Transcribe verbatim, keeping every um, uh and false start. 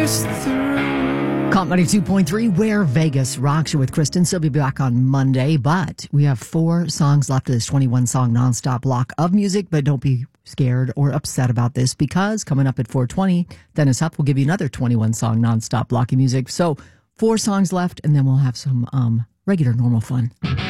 us through. Comp ninety-two point three, Where Vegas Rocks You with Kristen. She'll be back on Monday, but we have four songs left of this twenty-one song nonstop block of music. But don't be scared or upset about this, because coming up at four twenty, Dennis Huff will give you another twenty-one song nonstop block of music. So four songs left, and then we'll have some um, regular normal fun.